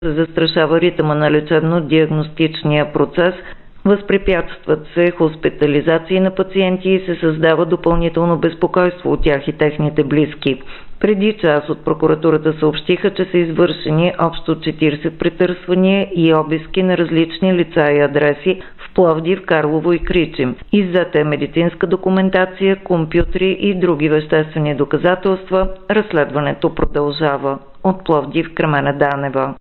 Застрашава ритъма на лечебно-диагностичния процес, възпрепятстват се хоспитализации на пациенти и се създава допълнително безпокойство от тях и техните близки. Преди час от прокуратурата съобщиха, че са извършени общо 40 претърсвания и обиски на различни лица и адреси в Пловдив, Карлово и Кричим. Иззета е медицинска документация, компютри и други веществени доказателства. Разследването продължава. От Пловдив, Кремена Данева.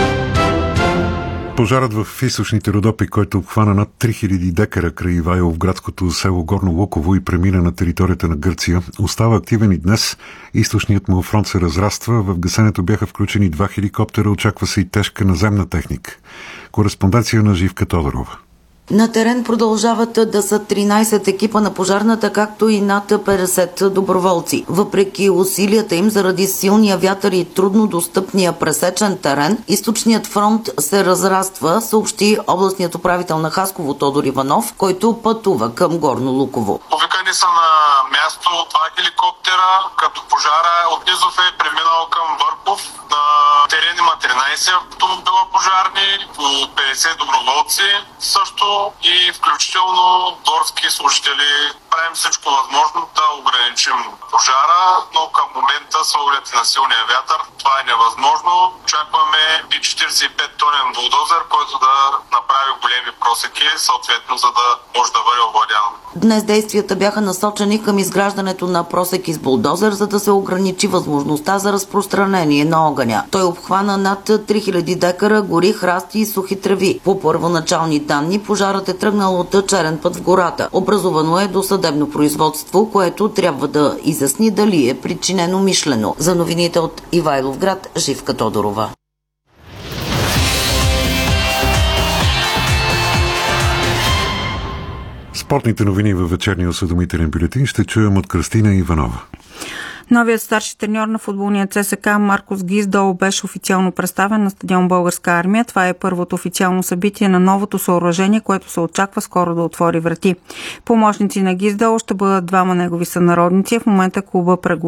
Пожарът в източните Родопи, който обхвана над 3000 декара край Ивайловградското село Горно Луково и премина на територията на Гърция, остава активен и днес. Източният му фронт се разраства. В гасенето бяха включени 2 хеликоптера, очаква се и тежка наземна техника. Кореспонденция на Живка Тодорова. На терен продължават да са 13 екипа на пожарната, както и над 50 доброволци. Въпреки усилията им заради силния вятър и трудно достъпния пресечен терен, източният фронт се разраства, съобщи областният управител на Хасково Тодор Иванов, който пътува към Горно Луково. Повикани са на място 2 хеликоптера, като пожара от Низов е преминал към Върхов. На терен има 13 автомобила пожарни, по 50 доброволци също и включително горски служители. Правим всичко възможно да ограничим пожара, но към момента с оглед на силния вятър това е невъзможно. Очакваме и 45-тонен булдозер, който да направи големи просеки, съответно за да може да бъде овладян. Днес действията бяха насочени към изграждането на просеки с булдозер, за да се ограничи възможността за разпространение на огъня. Той обхвана над 3000 декара гори, храсти и сухи треви. По първоначални данни пожарът е тръгнал от черен път в гората. Образувано е досъдебно производство, което трябва да изясни дали е причинено мишлено. За новините от Ивайловград, Живка Тодорова. Спортните новини във вечерния осведомителен бюлетин ще чуем от Кръстина Иванова. Новият старши треньор на футболния ЦСК Маркос Гиздол беше официално представен на стадион Българска армия. Това е първото официално събитие на новото съоръжение, което се очаква скоро да отвори врати. Помощници на Гиздол ще бъдат двама негови сънародници. В момента клуба преговаря